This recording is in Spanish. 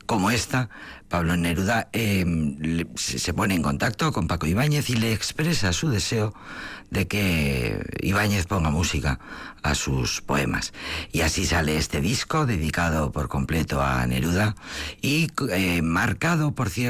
como esta, Pablo Neruda se pone en contacto con Paco Ibáñez y le expresa su deseo de que Ibáñez ponga música a sus poemas. Y así sale este disco dedicado por completo a Neruda y marcado, por cierto,